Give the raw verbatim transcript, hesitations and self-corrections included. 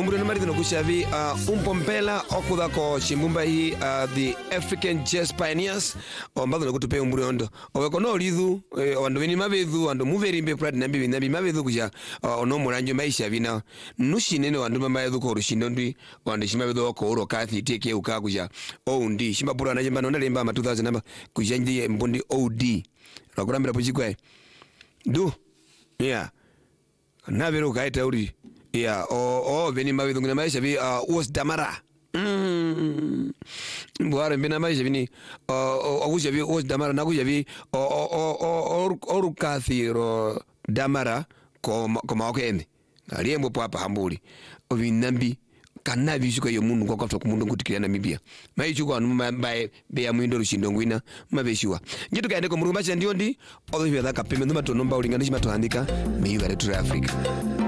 umuri numari no kushavi uh, umpompela okuda ko chimbumba hii uh, the African Jazz Pioneers ombado no kutupe umuri ondo obeko no lidhu eh, wando vini mavedhu wando muverimbe pride nambi binabi mavedhu kuja uh, ono muranjo maisha vina nushinene wando mavedhu ko rushindo ndi wando shimavedhu ko uro kathi teke uka kuja oundi shimapura na jemba no lemba ma two thousand namba kuja ndi mbundi O D rakurambira puchikwe du yeah navero kaita uri yeah o o veni mavidhu ngina maisha vi uh, was damara mm mbware mbina maisha vini uh, akuja vi was damara nakuja vi o o o orukathiro damara ko ko okende aliembo papa hambuli ovinambi kana bisuka yo mundu kwakafta ku mundu ngutikira Namibia maichuko anu mbaye be ya mwindo rushindo ngwina mabeshiwa ngitu kaende ko murumba cha ndio ndi odo bya kapeme nduma tonomba ulinganisha matohandika meyugare tu Africa.